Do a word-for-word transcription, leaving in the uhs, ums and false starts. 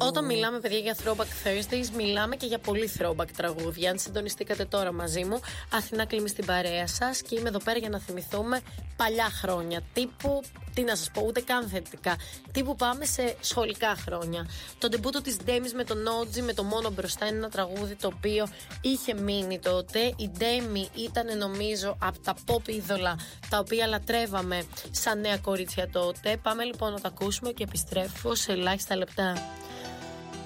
Όταν μιλάμε, παιδιά, για Throwback Thursdays, μιλάμε και για πολύ throwback τραγούδια. Αν συντονιστήκατε τώρα μαζί μου, Αθηνά Κλίμη στην παρέα σας και είμαι εδώ πέρα για να θυμηθούμε παλιά χρόνια. Τύπου, τι να σας πω, ούτε καν θετικά. Τύπου πάμε σε σχολικά χρόνια. Το ντεμπούτο της Ντέμις με τον Νότζι, με το Μόνο Μπροστά, είναι ένα τραγούδι το οποίο είχε μείνει τότε. Η Ντέμι ήταν, νομίζω, από τα pop είδωλα τα οποία λατρεύαμε σαν νέα κορίτσια τότε. Πάμε λοιπόν να τα ακούσουμε και επιστρέφω σε ελάχιστα λεπτά.